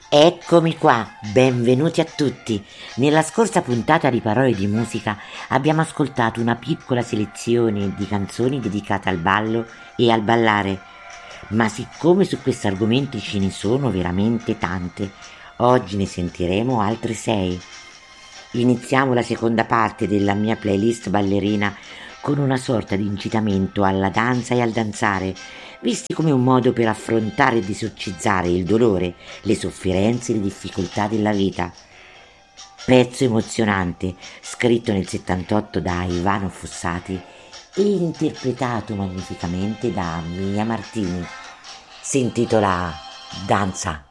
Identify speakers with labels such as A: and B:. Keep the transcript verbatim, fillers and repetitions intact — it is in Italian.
A: Eccomi qua, benvenuti a tutti. Nella scorsa puntata di Parole di Musica abbiamo ascoltato una piccola selezione di canzoni dedicate al ballo e al ballare, ma siccome su questi argomenti ce ne sono veramente tante, oggi ne sentiremo altre sei. Iniziamo la seconda parte della mia playlist ballerina con una sorta di incitamento alla danza e al danzare, visti come un modo per affrontare e disorcizzare il dolore, le sofferenze e le difficoltà della vita. Pezzo emozionante, scritto nel settantotto da Ivano Fossati e interpretato magnificamente da Mia Martini. Si intitola Danza.